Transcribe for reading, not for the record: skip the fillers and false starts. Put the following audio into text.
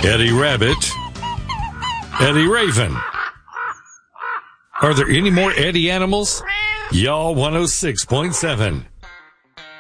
Eddie Rabbit, Eddie Raven. Are there any more Eddie animals? Y'all 106.7.